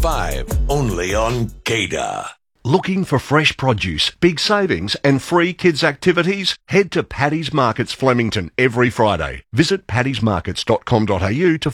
5, only on Gator. Looking for fresh produce, big savings and free kids activities? Head to Paddy's Markets Flemington every Friday. Visit paddysmarkets.com.au to